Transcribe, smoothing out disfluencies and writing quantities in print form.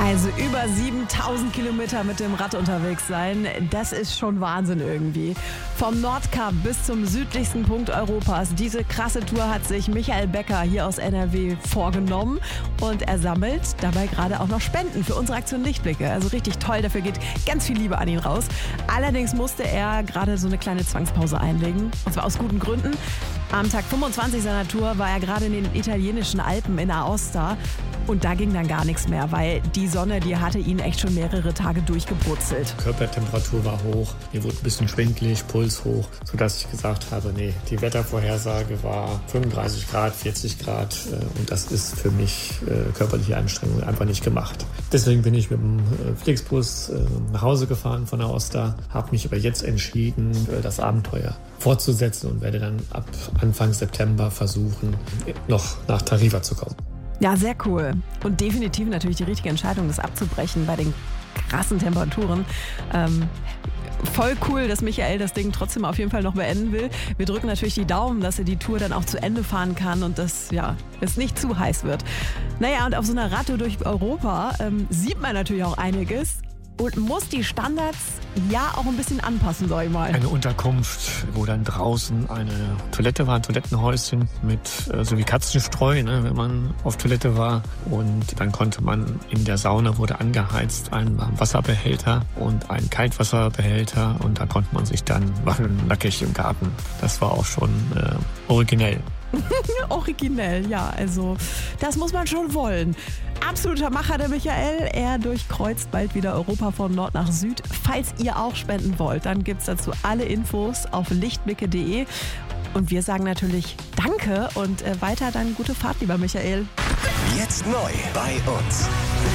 Also über 7000 Kilometer mit dem Rad unterwegs sein, das ist schon Wahnsinn irgendwie. Vom Nordkap bis zum südlichsten Punkt Europas. Diese krasse Tour hat sich Michael Becker hier aus NRW vorgenommen und er sammelt dabei gerade auch noch Spenden für unsere Aktion Lichtblicke. Also richtig toll, dafür geht ganz viel Liebe an ihn raus. Allerdings musste er gerade so eine kleine Zwangspause einlegen und zwar aus guten Gründen. Am Tag 25 seiner Tour war er gerade in den italienischen Alpen in Aosta. Und da ging dann gar nichts mehr, weil die Sonne, die hatte ihn echt schon mehrere Tage durchgebrutzelt. Körpertemperatur war hoch, mir wurde ein bisschen schwindelig, Puls hoch, sodass ich gesagt habe, nee, die Wettervorhersage war 35 Grad, 40 Grad und das ist für mich körperliche Anstrengung einfach nicht gemacht. Deswegen bin ich mit dem Flixbus nach Hause gefahren von Aosta, habe mich aber jetzt entschieden, das Abenteuer fortzusetzen und werde dann ab Anfang September versuchen, noch nach Tarifa zu kommen. Ja, sehr cool. Und definitiv natürlich die richtige Entscheidung, das abzubrechen bei den krassen Temperaturen. Voll cool, dass Michael das Ding trotzdem auf jeden Fall noch beenden will. Wir drücken natürlich die Daumen, dass er die Tour dann auch zu Ende fahren kann und dass es nicht zu heiß wird. Naja, und auf so einer Radtour durch Europa sieht man natürlich auch einiges. Und muss die Standards auch ein bisschen anpassen, sag ich mal. Eine Unterkunft, wo dann draußen eine Toilette war, ein Toilettenhäuschen mit so wie Katzenstreu, wenn man auf Toilette war. Und dann konnte man in der Sauna, wurde angeheizt, ein Warmwasserbehälter und ein Kaltwasserbehälter. Und da konnte man sich dann waschen, nackig im Garten. Das war auch schon originell. Originell, ja, also das muss man schon wollen. Absoluter Macher, der Michael. Er durchkreuzt bald wieder Europa von Nord nach Süd. Falls ihr auch spenden wollt, dann gibt es dazu alle Infos auf lichtblicke.de. Und wir sagen natürlich Danke und weiter dann gute Fahrt, lieber Michael. Jetzt neu bei uns.